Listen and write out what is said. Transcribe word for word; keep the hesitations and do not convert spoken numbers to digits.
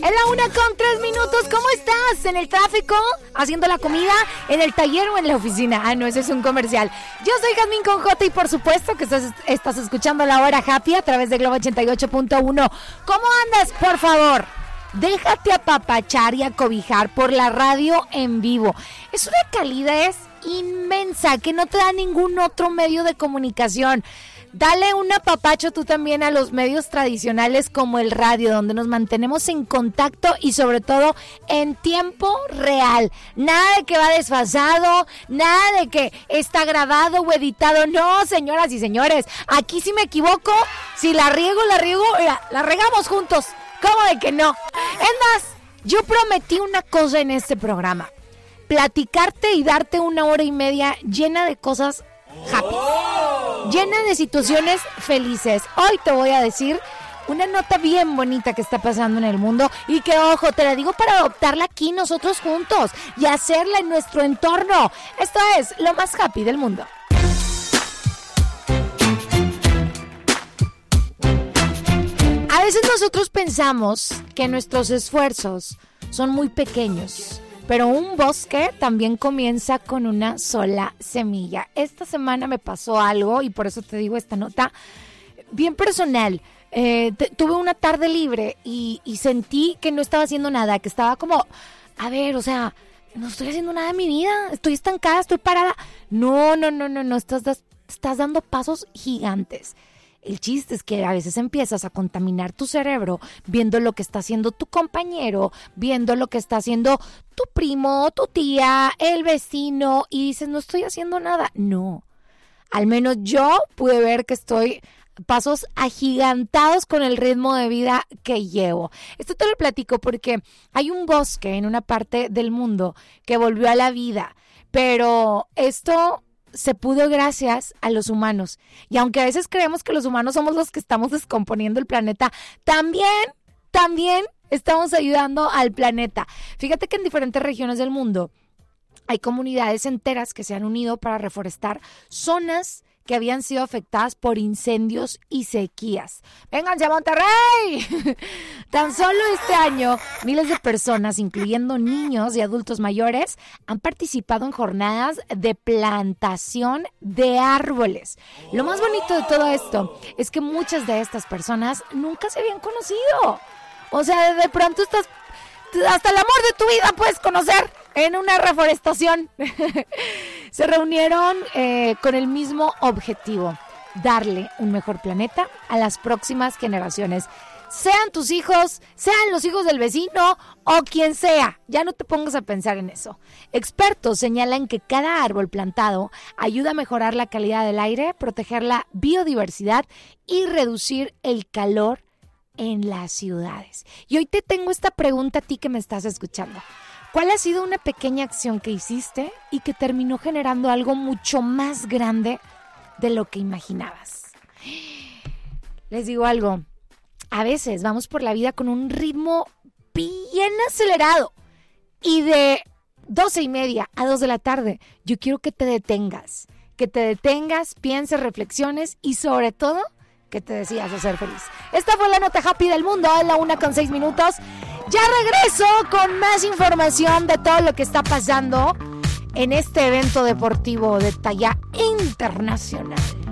Es la una con tres minutos. ¿Cómo estás? ¿En el tráfico? ¿Haciendo la comida? ¿En el taller o en la oficina? Ah, no, ese es un comercial. Yo soy Jazmín con J y por supuesto que estás, estás escuchando La Hora Happy a través de Globo ochenta y ocho punto uno. ¿Cómo andas? Por favor, déjate apapachar y acobijar por la radio en vivo. Es una calidez inmensa que no te da ningún otro medio de comunicación. Dale un apapacho tú también a los medios tradicionales como el radio, donde nos mantenemos en contacto y sobre todo en tiempo real. Nada de que va desfasado, nada de que está grabado o editado. No, señoras y señores, aquí si me equivoco, si la riego, la riego, mira, la regamos juntos. ¿Cómo de que no? Es más, yo prometí una cosa en este programa: platicarte y darte una hora y media llena de cosas happy, llena de situaciones felices. Hoy te voy a decir una nota bien bonita que está pasando en el mundo y que, ojo, te la digo para adoptarla aquí nosotros juntos y hacerla en nuestro entorno. Esto es lo más happy del mundo. A veces nosotros pensamos que nuestros esfuerzos son muy pequeños, pero un bosque también comienza con una sola semilla. Esta semana me pasó algo y por eso te digo esta nota bien personal. Eh, te, tuve una tarde libre y, y sentí que no estaba haciendo nada, que estaba como, a ver, o sea, no estoy haciendo nada en mi vida, estoy estancada, estoy parada. No, no, no, no, no, estás, estás dando pasos gigantes. El chiste es que a veces empiezas a contaminar tu cerebro viendo lo que está haciendo tu compañero, viendo lo que está haciendo tu primo, tu tía, el vecino, y dices, no estoy haciendo nada. No, al menos yo pude ver que estoy pasos agigantados con el ritmo de vida que llevo. Esto te lo platico porque hay un bosque en una parte del mundo que volvió a la vida, pero esto se pudo gracias a los humanos. Y aunque a veces creemos que los humanos somos los que estamos descomponiendo el planeta, también, también estamos ayudando al planeta. Fíjate que en diferentes regiones del mundo hay comunidades enteras que se han unido para reforestar zonas que habían sido afectadas por incendios y sequías. ¡Vénganse a Monterrey! Tan solo este año, miles de personas, incluyendo niños y adultos mayores, han participado en jornadas de plantación de árboles. Lo más bonito de todo esto es que muchas de estas personas nunca se habían conocido. O sea, de pronto estás... hasta el amor de tu vida puedes conocer en una reforestación. Se reunieron eh, con el mismo objetivo: darle un mejor planeta a las próximas generaciones. Sean tus hijos, sean los hijos del vecino o quien sea. Ya no te pongas a pensar en eso. Expertos señalan que cada árbol plantado ayuda a mejorar la calidad del aire, proteger la biodiversidad y reducir el calor en las ciudades. Y hoy te tengo esta pregunta a ti que me estás escuchando: ¿cuál ha sido una pequeña acción que hiciste y que terminó generando algo mucho más grande de lo que imaginabas? Les digo algo, a veces vamos por la vida con un ritmo bien acelerado y de doce y media a dos de la tarde yo quiero que te detengas, que te detengas, pienses, reflexiones y sobre todo que te decidas a ser feliz. Esta fue la nota happy del mundo, a la una con seis minutos. Ya regreso con más información de todo lo que está pasando en este evento deportivo de talla internacional.